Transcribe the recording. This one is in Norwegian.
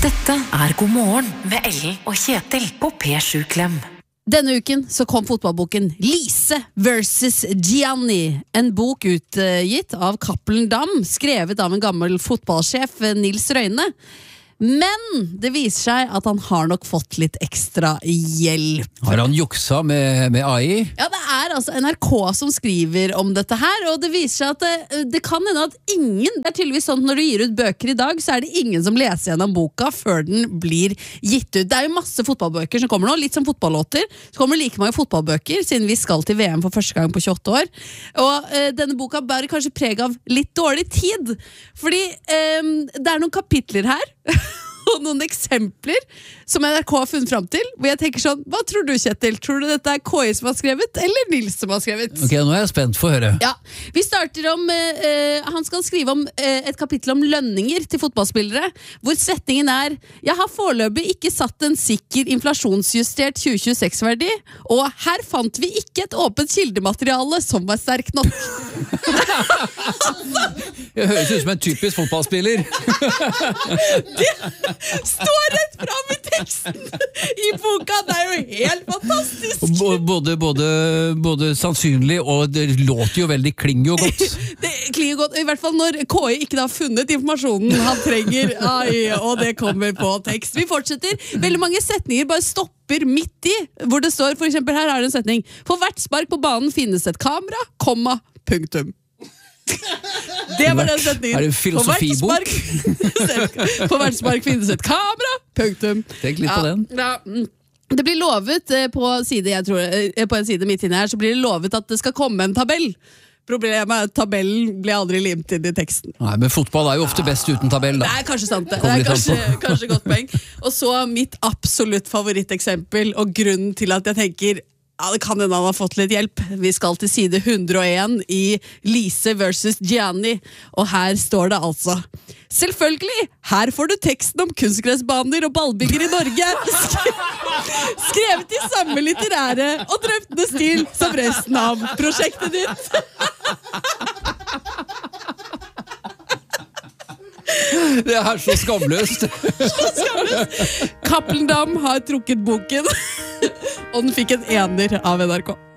Dette God morgen med Ellen og Kjetil på P7 Klem. Denne uken så kom fotballboken Lise vs. Gianni, en bok utgitt av Cappelen Damm, skrevet av en gammel fotballsjef, Nils Røyne. Men det viser seg at han har nok fått litt ekstra hjelp. Har han juksa med AI? Ja, det er altså NRK som skriver om dette her, og det viser seg at det kan hende at ingen, det er tydeligvis sånn at når du gir ut bøker i dag, så er det ingen som leser gjennom boka før den blir gitt ut. Det er jo masse fotballbøker som kommer nå, litt som fotballåter. Så kommer det like mange fotballbøker, siden vi skal til VM for første gang på 28 år. Og denne boka bærer kanskje preg av litt dårlig tid, fordi det er noen kapitler her, og noen eksempler som NRK har funnet frem til, hvor jeg tenker sånn, hva tror du, Kjetil? Tror du dette er KI som har skrevet, eller Nils som har skrevet? Ok, nå er jeg spent for å høre. Ja, vi starter om, han skal skrive om et kapittel om lønninger til fotballspillere, hvor setningen er, jeg har foreløpig ikke satt en sikker inflasjonsjustert 2026-verdi, og her fant vi ikke et åpent kildemateriale som var sterk nok. Jeg høres ut som en typisk fotballspiller. Det står rett frem i teksten i boka, det er jo helt fantastisk. Både sannsynlig, og det låter jo veldig, klinger jo godt. Det klinger godt, i hvert fall når KI ikke da har funnet informasjonen han trenger. Og det kommer på tekst. Vi fortsetter, veldig mange setninger bare stopper midt i, hvor det står, for eksempel her er det en setning, for hvert spark på banen finnes et kamera, komma, punktum. Det var den setningen. Er det en filosofibok? På hvert spark finnes et kamera, punktum. Tenk litt på den. Ja. Det blir lovet på en side midt inne her, så blir det lovet at det skal komme en tabell. Problemet er at tabellen ble aldri limt inn i teksten. Nei, men fotball er jo ofte best uten tabell, da. Det er kanskje sant det. Det er kanskje godt poeng. Og så mitt absolutt favoritteksempel, og grunnen til at jeg tenker ja, det kan hende han har fått litt hjelp. Vi skal til side 101 i Lise vs. Gianni, og her står det altså: selvfølgelig, her får du teksten om kunstgressbaner og ballbygger i Norge. Skrevet i samme litterære og drøftende stil som resten av prosjektet ditt. Det er så skamløst. Cappelen Damm har trukket boken, og den fikk en 1 av NRK.